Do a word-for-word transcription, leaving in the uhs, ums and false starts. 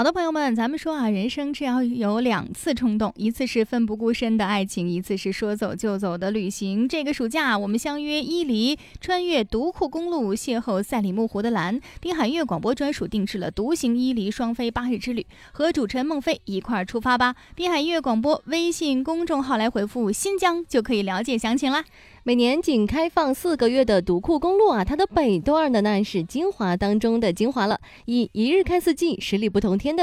好的，朋友们，咱们说啊，人生是要有两次冲动，一次是奋不顾身的爱情，一次是说走就走的旅行。这个暑假，我们相约伊犁，穿越独库公路，邂逅赛里木湖的蓝。滨海音乐广播专属定制了独行伊犁双飞八日之旅，和主持人孟非一块儿出发吧。滨海音乐广播微信公众号来回复新疆，就可以了解详情啦。 每年仅开放四个月的独库公路啊，它的北段的那是精华当中的精华了，以一日看四季、十里不同天的